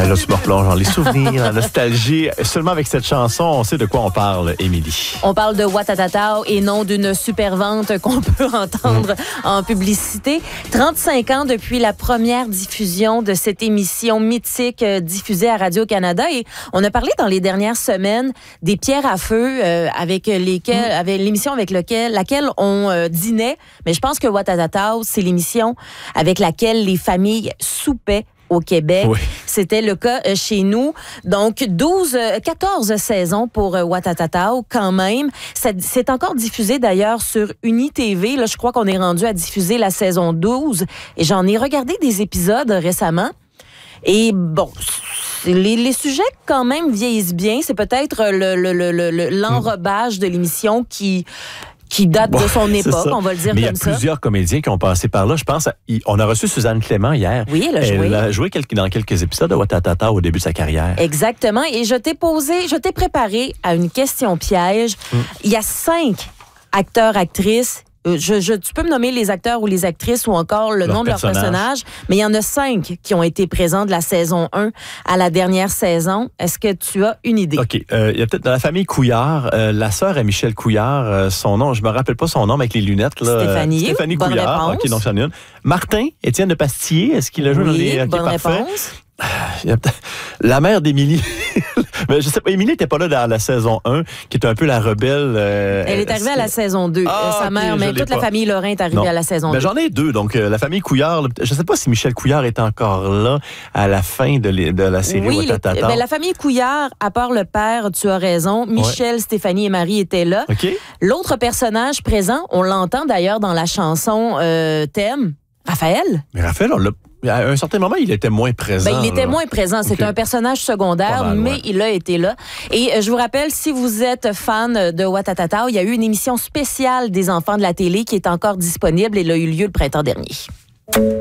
Là, tu me replonges dans les souvenirs, la nostalgie. Seulement avec cette chanson, on sait de quoi on parle, Émilie. On parle de Ouattatata et non d'une super vente qu'on peut entendre en publicité. 35 ans depuis la première diffusion de cette émission mythique diffusée à Radio-Canada. Et on a parlé dans les dernières semaines des pierres à feu avec l'émission avec laquelle on dînait. Mais je pense que Ouattatata, c'est l'émission avec laquelle les familles soupaient au Québec. Oui. C'était le cas chez nous. Donc, 14 saisons pour Ouattatata quand même. C'est encore diffusé d'ailleurs sur UniTV. Là, je crois qu'on est rendu à diffuser la saison 12. Et j'en ai regardé des épisodes récemment. Et bon, les sujets quand même vieillissent bien. C'est peut-être l'enrobage de l'émission qui date de son époque, on va le dire comme ça. Mais il y a plusieurs comédiens qui ont passé par là. Je pense, on a reçu Suzanne Clément hier. Oui, elle a joué dans quelques épisodes de Ouattatata au début de sa carrière. Exactement. Et je t'ai préparé à une question piège. Il y a 5 acteurs, actrices. Tu peux me nommer les acteurs ou les actrices ou encore le nom de leur personnage, mais il y en a 5 qui ont été présents de la saison 1 à la dernière saison. Est-ce que tu as une idée? OK. Il y a peut-être dans la famille Couillard, la sœur à Michel Couillard, son nom, je me rappelle pas son nom, mais avec les lunettes. Là, Stéphanie bonne Couillard. Réponse. OK, donc j'en ai une. Martin, Étienne de Pastillier, est-ce qu'il a joué dans les... bonne réponse. La mère d'Émilie. Je sais pas, Émilie n'était pas là dans la saison 1, qui est un peu la rebelle. Elle est arrivée à la saison 2. Sa mère, mais toute la famille Lorrain est arrivée à la saison 2. J'en ai 2. Donc, la famille Couillard, je sais pas si Michel Couillard est encore là à la fin de la série Ouattatata. Oui, la famille Couillard, à part le père, tu as raison, Michel, Stéphanie et Marie étaient là. Okay. L'autre personnage présent, on l'entend d'ailleurs dans la chanson Thème, Raphaël. Mais Raphaël, à un certain moment, il était moins présent. Il était moins présent. C'est un personnage secondaire, mais il a été là. Et je vous rappelle, si vous êtes fan de Ouattatata, il y a eu une émission spéciale des enfants de la télé qui est encore disponible et elle a eu lieu le printemps dernier.